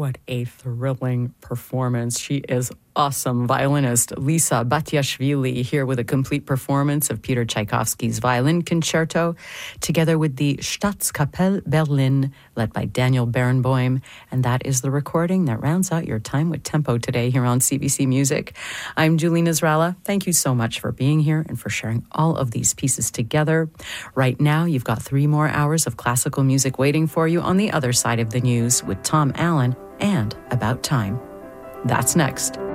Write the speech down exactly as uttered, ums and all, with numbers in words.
What a thrilling performance. She is awesome. Violinist Lisa Batiashvili here with a complete performance of Peter Tchaikovsky's Violin Concerto, together with the Staatskapelle Berlin, led by Daniel Barenboim. And that is the recording that rounds out your time with Tempo today here on C B C Music. I'm Julie Nasrallah. Thank you so much for being here and for sharing all of these pieces together. Right now, you've got three more hours of classical music waiting for you on the other side of the news with Tom Allen and About Time. That's next.